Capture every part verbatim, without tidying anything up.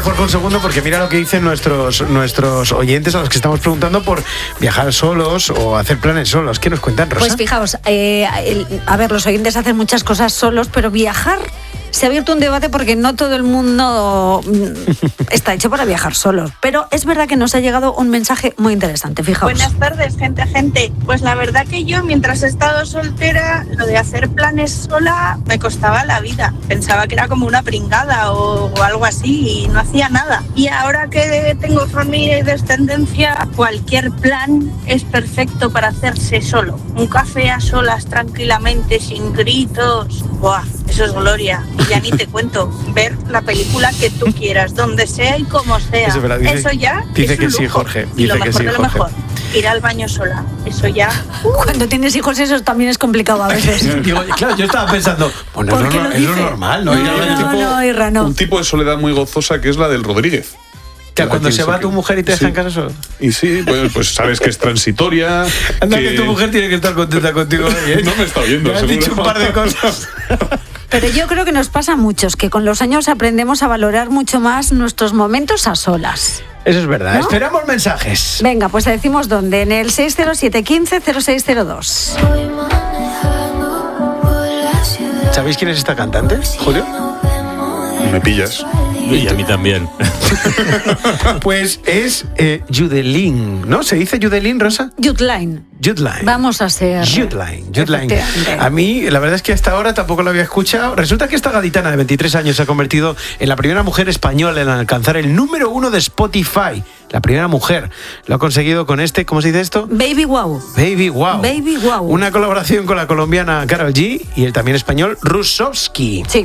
Jorge un segundo, porque mira lo que dicen nuestros, nuestros oyentes a los que estamos preguntando por viajar solos o hacer planes solos. ¿Qué nos cuentan, Rosa? Pues fijaos, eh, el, a ver, los oyentes hacen muchas cosas solos, pero viajar... Se ha abierto un debate porque no todo el mundo está hecho para viajar solos. Pero es verdad que nos ha llegado un mensaje muy interesante, fijaos. Buenas tardes, gente, gente. Pues la verdad que yo, mientras he estado soltera, lo de hacer planes sola me costaba la vida. Pensaba que era como una pringada o, o algo así y no hacía nada. Y ahora que tengo familia y descendencia, cualquier plan es perfecto para hacerse solo. Un café a solas tranquilamente, sin gritos. ¡Buah! Eso es gloria. Y ya ni te cuento, ver la película que tú quieras, donde sea y como sea. Eso, verdad, dice, eso ya dice es que un sí, lujo. Jorge. Y lo Dice que mejor sí, de lo Jorge. mejor, ir al baño sola. Eso ya... Cuando tienes hijos eso también es complicado a veces. Digo, claro, yo estaba pensando, bueno, ¿Por no, qué no, lo es lo dice? normal, ¿no? No, Ir al baño. no, no, Irra, no. Un tipo de soledad muy gozosa que es la del Rodríguez. O sea, cuando se va tu mujer y te deja Sí. en casa solo. Y sí, pues, pues sabes que es transitoria. Anda, que... que tu mujer tiene que estar contenta contigo hoy, ¿eh? No me está oyendo, Me has seguro. dicho un par de cosas. Pero yo creo que nos pasa a muchos, que con los años aprendemos a valorar mucho más nuestros momentos a solas. Eso es verdad. ¿No? Esperamos mensajes. Venga, pues te decimos dónde, en el seis cero siete, uno cinco, cero seis cero dos. ¿Sabéis quién es esta cantante, Julio? Me pillas. Y a mí también. Pues es eh, Judelín, ¿no? ¿Se dice Judelín, Rosa? Jutline. Jutline. Vamos a ser... Jutline, Jutline. Efectivamente. A mí, la verdad es que hasta ahora tampoco lo había escuchado. Resulta que esta gaditana de veintitrés años se ha convertido en la primera mujer española en alcanzar el número uno de Spotify. La primera mujer. Lo ha conseguido con este, ¿cómo se dice esto? Baby Wow. Baby Wow. Baby Wow. Una colaboración con la colombiana Karol G y el también español Rusovsky. Sí.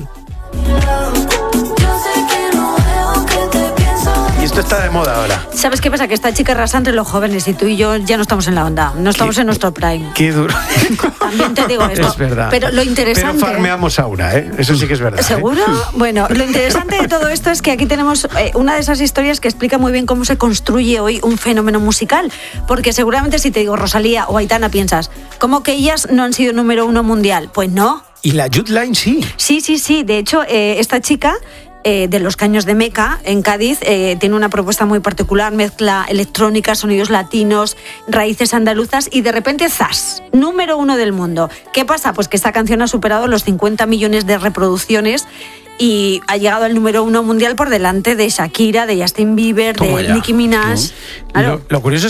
Y esto está de moda ahora. ¿Sabes qué pasa? Que esta chica arrasa entre los jóvenes y tú y yo ya no estamos en la onda, no estamos Qué- en nuestro prime. Qué duro. También te digo esto. Es verdad. Pero lo interesante... Pero farmeamos Aura, ¿eh? Eso sí que es verdad. ¿eh? ¿Seguro? Bueno, lo interesante de todo esto es que aquí tenemos eh, una de esas historias que explica muy bien cómo se construye hoy un fenómeno musical. Porque seguramente si te digo Rosalía o Aitana piensas, ¿cómo que ellas no han sido número uno mundial? Pues no. Y la Jutline sí. Sí, sí, sí. De hecho, eh, esta chica... Eh, de los Caños de Meca, en Cádiz, eh, tiene una propuesta muy particular, mezcla electrónica, sonidos latinos, raíces andaluzas y de repente, ¡zas!, número uno del mundo. ¿Qué pasa? Pues que esta canción ha superado los cincuenta millones de reproducciones y ha llegado al número uno mundial por delante de Shakira, de Justin Bieber, Toma de ya. Nicki Minaj. Claro. Lo, lo curioso es